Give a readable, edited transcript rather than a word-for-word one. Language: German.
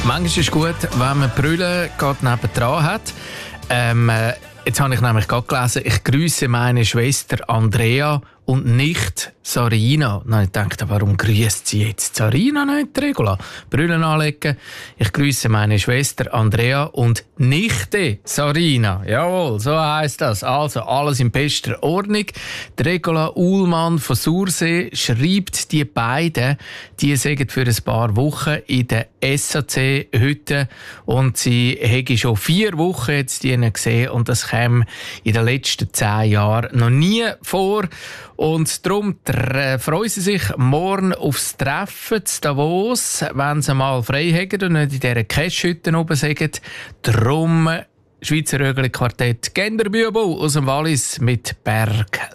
Manchmal ist es gut, wenn man Brüllen gerade nebendran hat. Jetzt habe ich nämlich gerade gelesen, ich grüße meine Schwester Andrea und nicht Sarina. Dann habe ich gedacht, warum grüßt sie jetzt Sarina nicht, Regula? Brüllen anlegen. Ich grüße meine Schwester Andrea und Nichte Sarina. Jawohl, so heisst das. Also alles in bester Ordnung. Die Regula Uhlmann von Sursee schreibt, die beiden, die sind für ein paar Wochen in der SAC-Hütte und sie hätte schon 4 Wochen jetzt die gesehen und das kam in den letzten 10 Jahren noch nie vor. Und darum freuen sie sich morgen aufs Treffen zu Davos, wenn sie mal frei haben und nicht in dieser Cash-Hütte oben sind. Darum Schweizer Rögli-Quartett Genderbübel aus dem Wallis mit Berg